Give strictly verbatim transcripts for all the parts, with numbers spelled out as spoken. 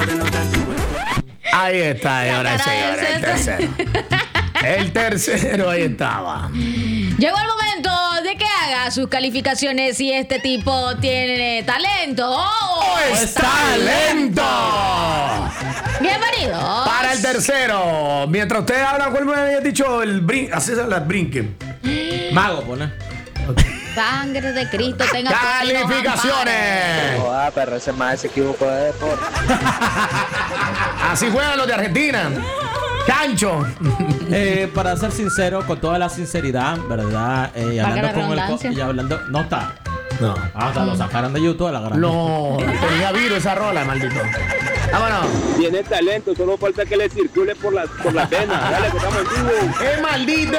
Ahí está, señora, señora, el tercero. El tercero, ahí estaba. Llegó el momento de que haga sus calificaciones si este tipo tiene talento o está lento. Bienvenido. Para el tercero, mientras usted habla, ¿cuál me había dicho? El brin, así se las brinquen. Mago, pone. Sangre de Cristo tenga por sí, no Calificaciones. No, ah, pero ese más se equivocó de deporte. Así juegan los de Argentina. Cancho. Eh, para ser sincero, con toda la sinceridad, ¿verdad? Eh, y Valga la hablando con el redundancia. co- y hablando, no está. No. Hasta lo sacaron de YouTube a la gran. No, tenía virus esa rola, maldito. Vámonos. Tiene talento, solo falta que le circule por las por las venas. Dale, que estamos en vivo. ¡Eh, maldito!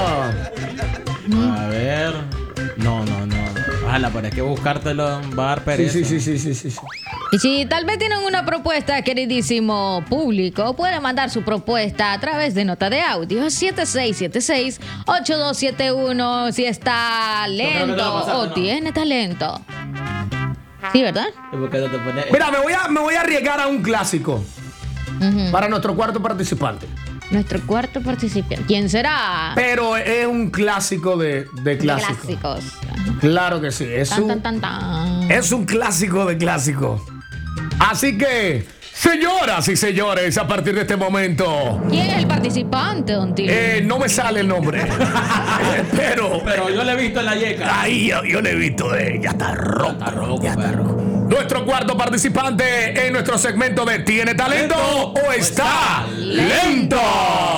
A ver. No, no, no. Ojalá, pero es que buscártelo va a dar Sí, pereza. sí, sí, sí, sí, sí, sí. Y si tal vez tienen una propuesta, queridísimo público, pueden mandar su propuesta a través de nota de audio siete seis siete seis, ocho dos siete uno si está creo que te lento lo pasaste, o ¿no? tiene talento. Sí, ¿verdad? ¿Y por qué no te pones? Mira, me voy a, me voy a arriesgar a un clásico Ujú. para nuestro cuarto participante. Nuestro cuarto participante. ¿Quién será? Pero es un clásico de, de clásicos. Clásicos. Claro que sí. Es Tan, un, tan, tan, tan. es un clásico de clásicos. Así que, señoras y señores, a partir de este momento, ¿Quién es el participante, don Tilo? eh, no me sale el nombre. pero, Pero yo le he visto en la yeca. ahí yo, yo le he visto de. Ya está rojo. Está rojo, Ya está perro. rojo. Nuestro cuarto participante en nuestro segmento de ¿Tiene talento o está lento?